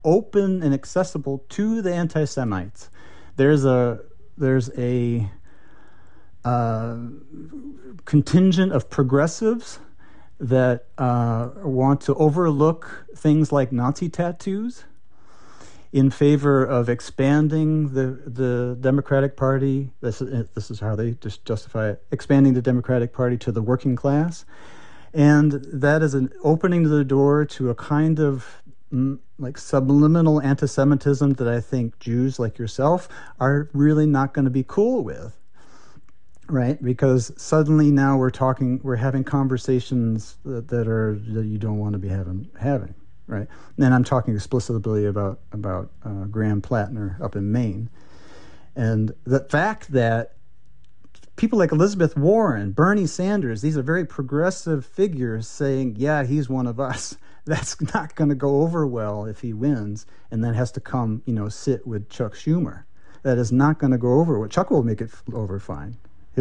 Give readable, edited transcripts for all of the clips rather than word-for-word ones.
open and accessible to the anti-Semites. There's a contingent of progressives that want to overlook things like Nazi tattoos in favor of expanding the Democratic Party. This is how they just justify it: expanding the Democratic Party to the working class, and that is an opening the door to a kind of like subliminal anti-Semitism that I think Jews like yourself are really not going to be cool with. Right, because suddenly now we're having conversations that you don't want to be having, right? And I'm talking explicitly about Graham Plattner up in Maine, and the fact that people like Elizabeth Warren, Bernie Sanders, these are very progressive figures saying, yeah, he's one of us. That's not going to go over well if he wins, and then has to come, sit with Chuck Schumer. That is not going to go over well. Chuck will make it over fine.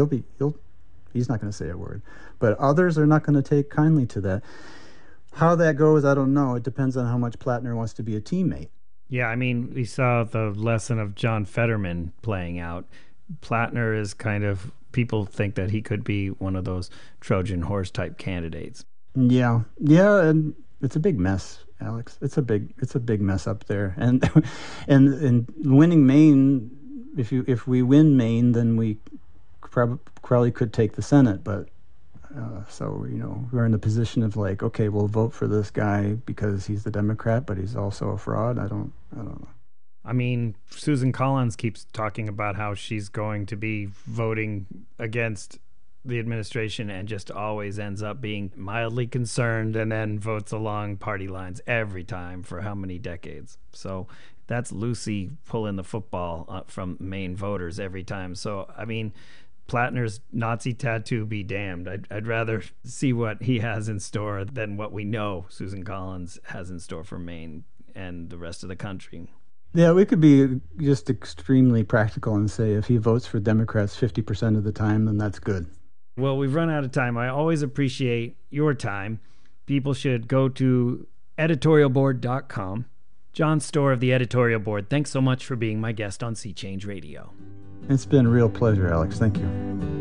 He's not going to say a word, but others are not going to take kindly to that. How that goes, I don't know. It depends on how much Plattner wants to be a teammate. Yeah, I mean, we saw the lesson of John Fetterman playing out. Plattner is kind of, people think that he could be one of those Trojan horse type candidates. Yeah, and it's a big mess, Alex. It's a big mess up there, and winning Maine. If we win Maine, then we probably could take the Senate, but so we're in the position of like, okay, we'll vote for this guy because he's the Democrat, but he's also a fraud. I don't know. I mean, Susan Collins keeps talking about how she's going to be voting against the administration and just always ends up being mildly concerned and then votes along party lines every time for how many decades. So that's Lucy pulling the football from Maine voters every time. So, I mean, Plattner's Nazi tattoo be damned. I'd rather see what he has in store than what we know Susan Collins has in store for Maine and the rest of the country. Yeah, we could be just extremely practical and say if he votes for Democrats 50% of the time, then that's good. Well, we've run out of time. I always appreciate your time. People should go to editorialboard.com. John Storr of the Editorial Board, thanks so much for being my guest on Sea Change Radio. It's been a real pleasure, Alex. Thank you.